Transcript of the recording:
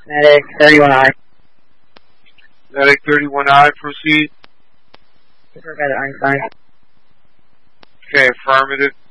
Medic 31I. Medic 31I, proceed. Supervisor Einstein. Okay, affirmative.